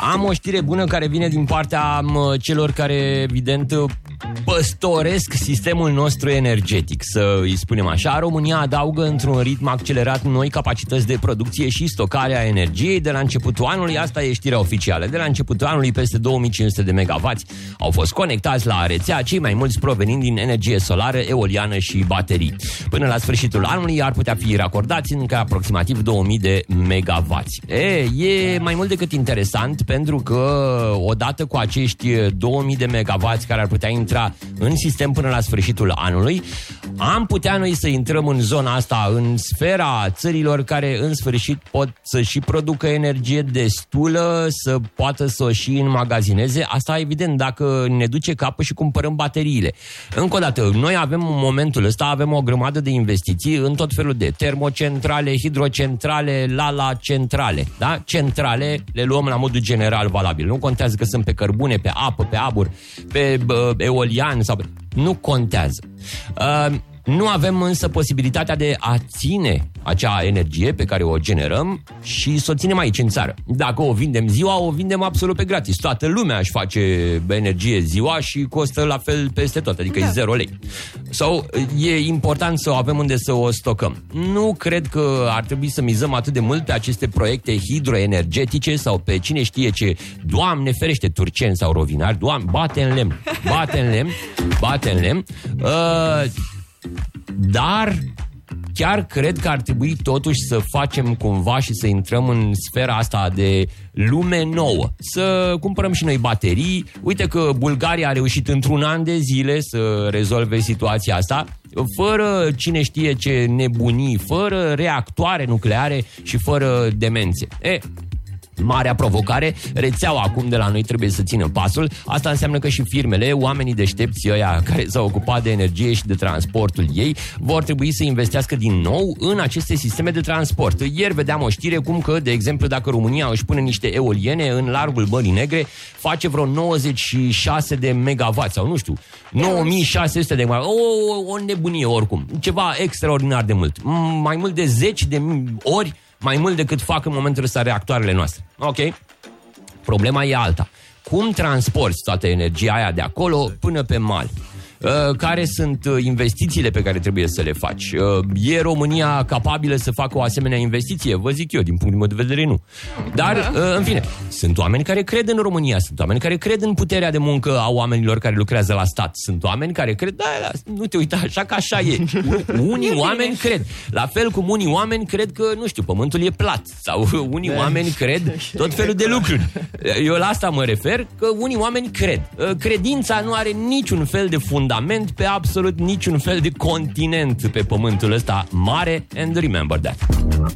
Am o știre bună care vine din partea celor care, evident, păstoresc sistemul nostru energetic, să îi spunem așa. România adaugă într-un ritm accelerat noi capacități de producție și stocare a energiei de la începutul anului. Asta e știrea oficială. De la începutul anului, peste 2500 de megavați au fost conectați la rețea, cei mai mulți provenind din energie solară, eoliană și baterii. Până la sfârșitul anului ar putea fi racordați încă aproximativ 2000 de megavați. E mai mult decât interesant, pentru că odată cu acești 2000 de megavați care ar putea intra în sistem până la sfârșitul anului, am putea noi să intrăm în zona asta, în sfera țărilor care în sfârșit pot să și producă energie destulă, să poată să o și înmagazineze. Asta evident dacă ne duce capul și cumpărăm bateriile. Încă o dată, noi avem în momentul ăsta o grămadă de investiții în tot felul de termocentrale, hidrocentrale, centrale, da? Centrale le luăm la modul general valabil. Nu contează că sunt pe cărbune, pe apă, pe abur, pe eolian sau... Nu contează. Nu avem însă posibilitatea de a ține acea energie pe care o generăm și să o ținem aici în țară. Dacă o vindem ziua, o vindem absolut pe gratis. Toată lumea își face energie ziua și costă la fel peste tot, adică e 0 lei. Sau e important să o avem unde să o stocăm. Nu cred că ar trebui să mizăm atât de mult pe aceste proiecte hidroenergetice sau pe cine știe ce. Doamne ferește, turceni sau rovinari, Doamne, bate în lemn. Dar chiar cred că ar trebui totuși să facem cumva și să intrăm în sfera asta de lume nouă. Să cumpărăm și noi baterii. Uite că Bulgaria a reușit într-un an de zile să rezolve situația asta, fără cine știe ce nebunii, fără reactoare nucleare și fără demențe. Marea provocare, rețeaua acum de la noi trebuie să țină pasul. Asta înseamnă că și firmele, oamenii deștepți ăia care s-au ocupat de energie și de transportul ei, vor trebui să investească din nou în aceste sisteme de transport. Ieri vedeam o știre cum că, de exemplu, dacă România își pune niște eoliene în largul Mării Negre, face vreo 96 de megavați sau nu știu, 9600 de megavați. O nebunie oricum. Ceva extraordinar de mult. Mai mult de 10 de ori mai mult decât fac în momentul ăsta reactoarele noastre. Ok? Problema e alta. Cum transporti toată energia aia de acolo până pe mal? Care sunt investițiile pe care trebuie să le faci? E România capabilă să facă o asemenea investiție? Vă zic eu, din punctul meu de vedere, nu. Dar, în fine, sunt oameni care cred în România, sunt oameni care cred în puterea de muncă a oamenilor care lucrează la stat, sunt oameni care cred, nu te uita așa că așa e. Unii oameni cred. La fel cum unii oameni cred că, nu știu, pământul e plat. Sau unii oameni cred tot felul de lucruri. Eu la asta mă refer, că unii oameni cred. Credința nu are niciun fel de fundament pe absolut niciun fel de continent pe pământul ăsta mare, and remember that.